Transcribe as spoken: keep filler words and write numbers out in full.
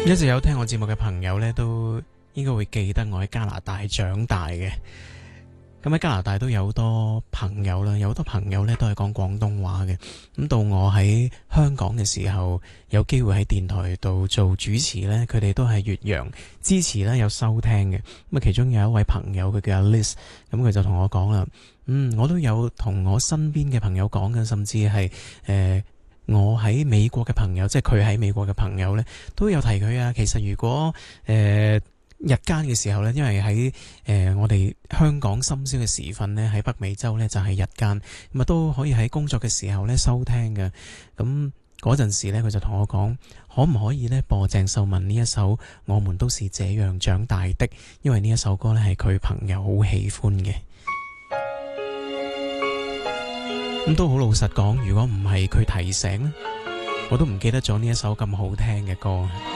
一直有聽我節目嘅朋友呢，都應該會記得我喺加拿大長大嘅。咁喺加拿大都有好多朋友啦，有好多朋友呢都係講廣東話嘅。咁到我喺香港嘅時候，有機會喺電台度做主持呢，佢哋都係越洋支持啦，有收聽嘅。咁啊，其中有一位朋友佢叫阿 Liz，咁佢就同我講啦，嗯，我都有同我身邊嘅朋友講嘅，甚至係誒。呃我喺美國嘅朋友，即係佢喺美國嘅朋友呢，都有提佢啊。其實如果誒、呃、日間嘅時候呢，因為喺誒、呃、我哋香港深宵嘅時分呢，喺北美洲呢就係、是、日間，咁啊都可以喺工作嘅時候呢收聽嘅。咁嗰陣時呢，佢就同我講，可唔可以呢播鄭秀文呢一首《我們都是這樣長大的》，因為呢一首歌呢係佢朋友好喜歡嘅。咁都好老實講，如果唔係佢提醒，我都唔記得咗呢一首咁好聽嘅歌。